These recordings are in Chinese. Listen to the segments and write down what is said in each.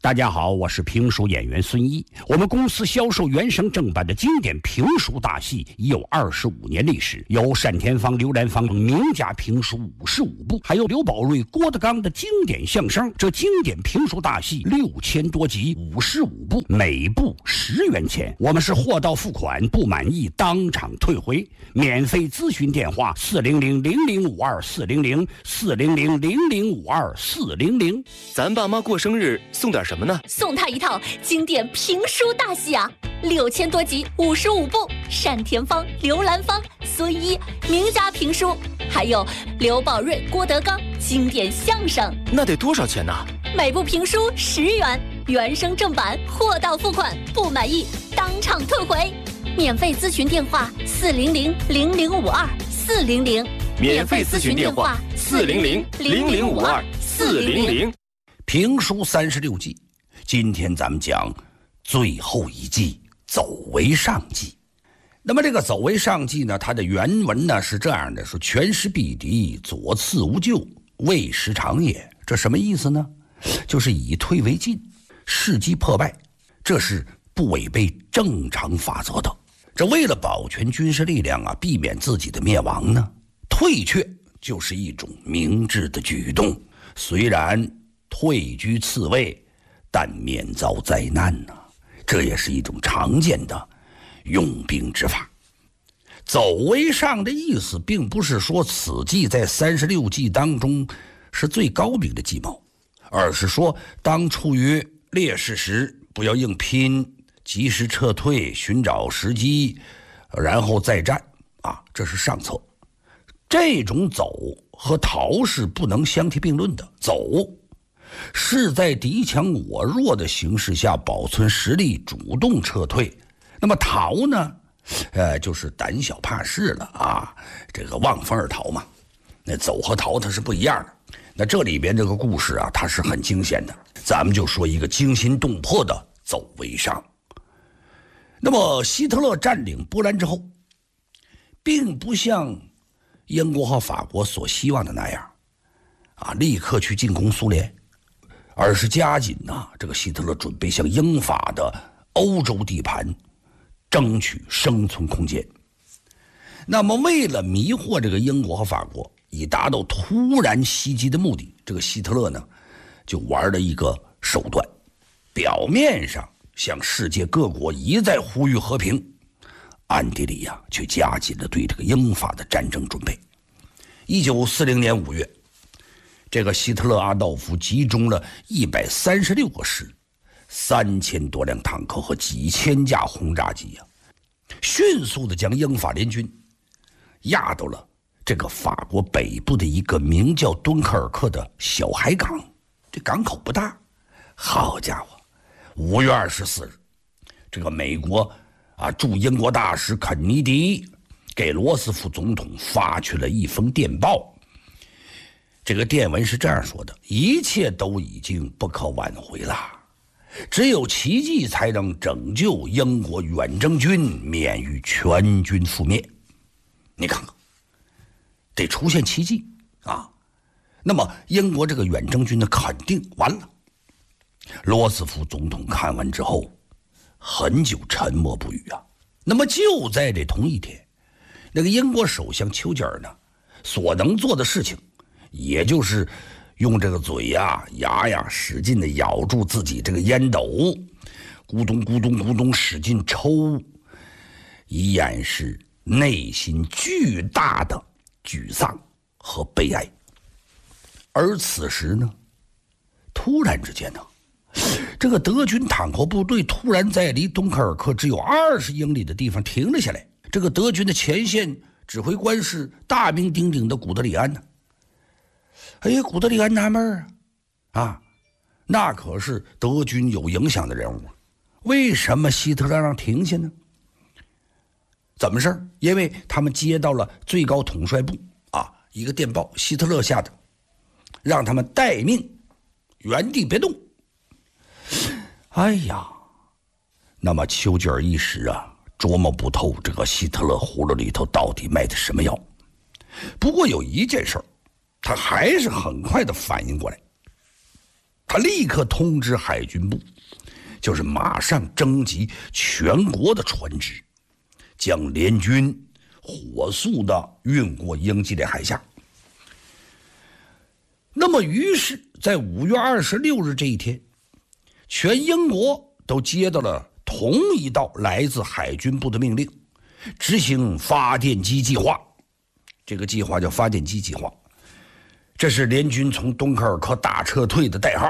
大家好，我是评书演员孙一。我们公司销售原声正版的经典评书大戏已有25年历史，有单田芳、刘兰芳名家评书55部，还有刘宝瑞、郭德纲的经典相声。这经典评书大戏6000多集，55部，每部10元钱。我们是货到付款，不满意当场退回。免费咨询电话400-0052-400，400-0052-400。 咱爸妈过生日送点什么呢？ 送他一套经典评书大戏啊，6000多集，55部，单田芳、刘兰芳、孙一名家评书，还有刘宝瑞、郭德纲经典相声。 那得多少钱呢？ 每部评书10元，原声正版，货到付款，不满意当场退回。免费咨询电话400-0052-400， 免费咨询电话400-0052-400。 评书36季，今天咱们讲最后一季走为上计。那么这个走为上计呢，它的原文呢是这样的，说全师必敌，左次无咎，未时长也。这什么意思呢？就是以退为进，伺机破败，这是不违背正常法则的。这为了保全军事力量啊，避免自己的灭亡呢，退却就是一种明智的举动。虽然退居次位，但免遭灾难呢，这也是一种常见的用兵之法。走为上的意思并不是说此计在36计当中是最高明的计谋，而是说当处于劣势时，不要硬拼，及时撤退，寻找时机，然后再战啊，这是上策。这种走和逃是不能相提并论的。走是在敌强我弱的形势下保存实力，主动撤退。那么逃呢，就是胆小怕事了啊，这个望风而逃嘛。那走和逃它是不一样的。那这里边这个故事啊，它是很惊险的。咱们就说一个惊心动魄的走为上。那么希特勒占领波兰之后，并不像英国和法国所希望的那样啊，立刻去进攻苏联，而是加紧这个希特勒准备向英法的欧洲地盘争取生存空间。那么为了迷惑这个英国和法国，以达到突然袭击的目的，这个希特勒呢就玩了一个手段，表面上向世界各国一再呼吁和平，暗地里却加紧了对这个英法的战争准备。1940年5月，这个希特勒阿道夫集中了136个师，3000多辆坦克和几千架轰炸机迅速地将英法联军压到了这个法国北部的一个名叫敦刻尔克的小海港。这港口不大，好家伙，5月24日，这个美国驻英国大使肯尼迪给罗斯福总统发去了一封电报。这个电文是这样说的：一切都已经不可挽回了，只有奇迹才能拯救英国远征军免于全军覆灭。你看看，得出现奇迹啊！那么英国这个远征军呢，肯定完了。罗斯福总统看完之后很久沉默不语啊。那么就在这同一天，那个英国首相丘吉尔呢，所能做的事情也就是用这个嘴牙使劲的咬住自己这个烟斗，咕咚咕咚咕咚使劲抽，以掩饰内心巨大的沮丧和悲哀。而此时呢，突然之间呢，这个德军坦克部队突然在离敦刻尔克只有20英里的地方停了下来。这个德军的前线指挥官是大名鼎鼎的古德里安呢。古德里安纳闷那可是德军有影响的人物，为什么希特勒让停下呢？怎么事？因为他们接到了最高统帅部一个电报，希特勒下的，让他们待命，原地别动。那么丘吉尔一时琢磨不透这个希特勒葫芦里头到底卖的什么药。不过有一件事他还是很快的反应过来， 他立刻通知海军部，就是马上征集全国的船只，将联军火速的运过英吉利海峡。那么于是在5月26日这一天，全英国都接到了同一道来自海军部的命令，执行发电机计划。这个计划叫发电机计划，这是联军从敦刻尔克大撤退的代号。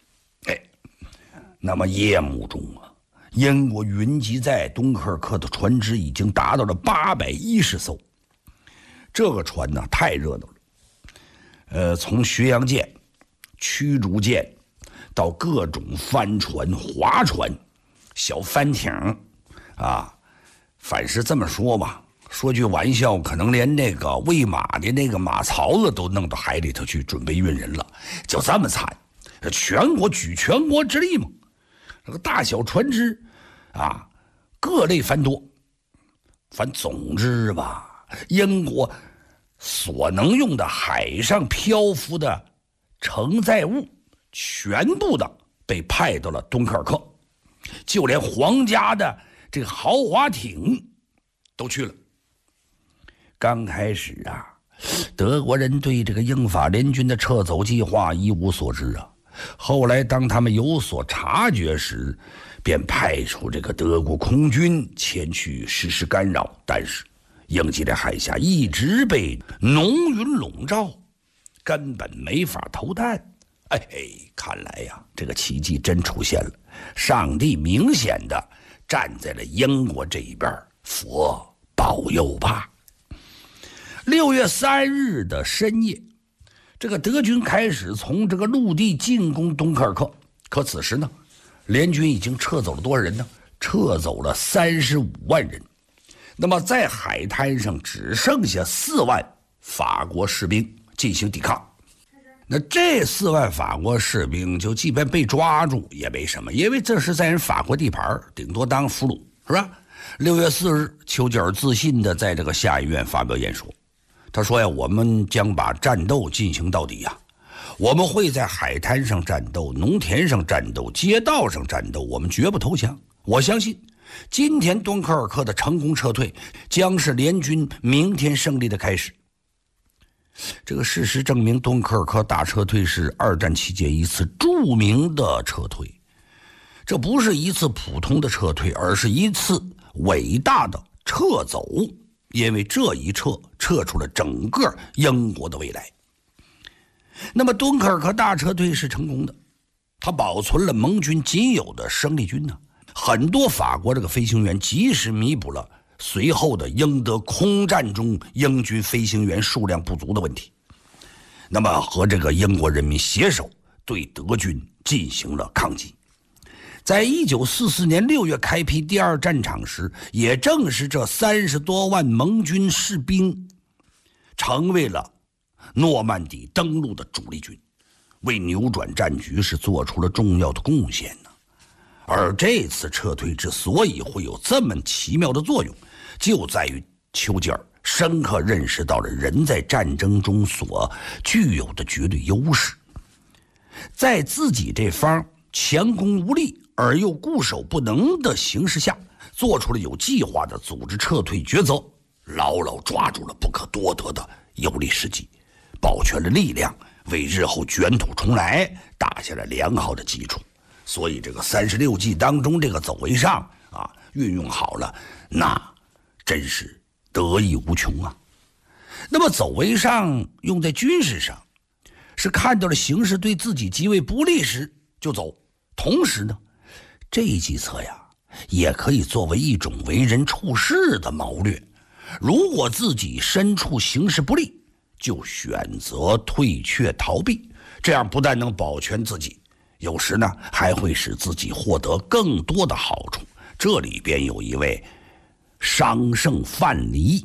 那么夜幕中啊，英国云集在敦刻尔克的船只已经达到了810艘。这个船呢太热闹了，从巡洋舰、驱逐舰到各种帆船、划船、小帆艇啊，反是这么说吧，说句玩笑，可能连那个喂马的那个马槽子都弄到海里头去准备运人了，就这么惨。举全国之力嘛，这个大小船只啊，各类繁多。总之吧，英国所能用的海上漂浮的承载物全部的被派到了敦刻尔克，就连皇家的这个豪华艇都去了。刚开始啊，德国人对这个英法联军的撤走计划一无所知啊。后来当他们有所察觉时，便派出这个德国空军前去实施干扰，但是英吉利海峡一直被浓云笼罩，根本没法投弹。看来呀，这个奇迹真出现了，上帝明显的站在了英国这一边，佛保佑吧。6月3日的深夜，这个德军开始从这个陆地进攻敦刻尔克，可此时呢，联军已经撤走了多少人呢？撤走了35万人。那么在海滩上只剩下4万法国士兵进行抵抗。那这4万法国士兵就即便被抓住也没什么，因为这是在人法国地盘，顶多当俘虏，是吧？6月4日，丘吉尔自信地在这个下议院发表演说。他说呀，我们将把战斗进行到底呀，我们会在海滩上战斗、农田上战斗、街道上战斗，我们绝不投降。我相信今天敦刻尔克的成功撤退将是联军明天胜利的开始。这个事实证明，敦刻尔克大撤退是2战期间一次著名的撤退，这不是一次普通的撤退，而是一次伟大的撤走，因为这一撤出了整个英国的未来。那么敦刻尔克大撤退是成功的，它保存了盟军仅有的生力军呢。很多法国这个飞行员及时弥补了随后的英德空战中英军飞行员数量不足的问题。那么和这个英国人民携手对德军进行了抗击。在1944年6月开辟第2战场时，也正是这30多万盟军士兵成为了诺曼底登陆的主力军，为扭转战局是做出了重要的贡献呢。而这次撤退之所以会有这么奇妙的作用，就在于丘吉尔深刻认识到了人在战争中所具有的绝对优势，在自己这方强攻无力而又固守不能的形势下，做出了有计划的组织撤退抉择，牢牢抓住了不可多得的有利时机，保全了力量，为日后卷土重来打下了良好的基础。所以这个36计当中这个走为上啊，运用好了，那真是得意无穷啊。那么走为上用在军事上，是看到了形势对自己极为不利时就走，同时呢，这一计策呀，也可以作为一种为人处事的谋略。如果自己身处形势不利，就选择退却逃避，这样不但能保全自己，有时呢还会使自己获得更多的好处。这里边有一位商圣范蠡，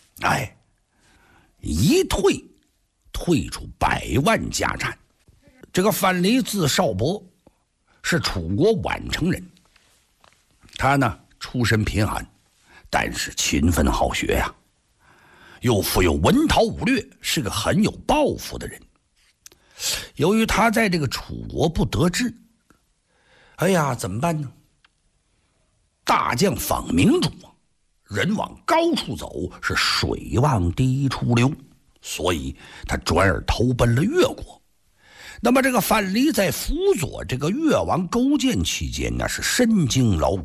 一退出100万家产。这个范蠡字少伯，是楚国宛城人。他呢出身贫寒，但是勤奋好学呀，又富有文韬武略，是个很有抱负的人。 由于他在这个楚国不得志，哎呀，怎么办呢？大将访明主啊，人往高处走，是水往低处流，所以他转而投奔了越国。那么这个范蠡在辅佐这个越王勾践期间呢，是身经劳